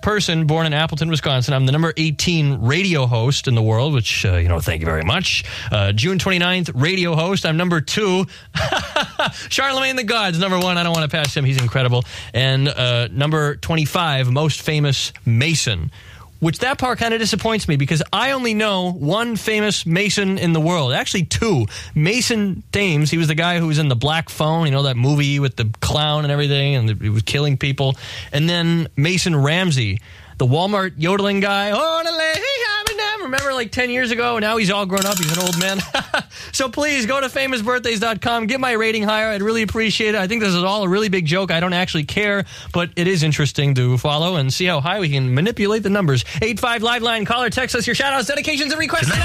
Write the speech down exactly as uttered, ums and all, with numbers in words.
person born in Appleton, Wisconsin. I'm the number eighteen radio host in the world, which, uh, you know, thank you very much. Uh, June twenty-ninth, radio host. I'm number two. Charlemagne the God's number one. I don't want to pass him. He's incredible. And uh, number twenty-five, most famous Mason. Which that part kind of disappoints me because I only know one famous Mason in the world. Actually, two. Mason Thames, he was the guy who was in The Black Phone, you know, that movie with the clown and everything, and he was killing people. And then Mason Ramsey, the Walmart yodeling guy. Remember like ten years ago? Now he's all grown up. He's an old man. So please go to famous birthdays dot com. Get my rating higher. I'd really appreciate it. I think this is all a really big joke. I don't actually care, but it is interesting to follow and see how high we can manipulate the numbers. eight five Live Line. Call or text us your shout-outs, dedications, and requests.